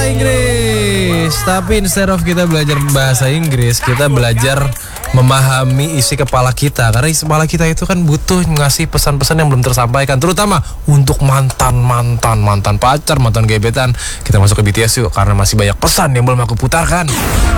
bahasa Inggris. Tapi instead of kita belajar bahasa Inggris, kita belajar memahami isi kepala kita. Karena isi kepala kita itu kan butuh ngasih pesan-pesan yang belum tersampaikan, terutama untuk mantan pacar, mantan gebetan. Kita masuk ke BTS yuk, karena masih banyak pesan yang belum aku putarkan.